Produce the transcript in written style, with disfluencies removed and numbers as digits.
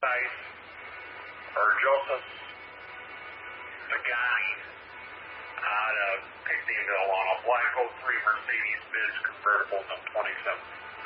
Tice or Joseph Pagani out of Picnieville on a black 03 Mercedes-Benz convertible in 27.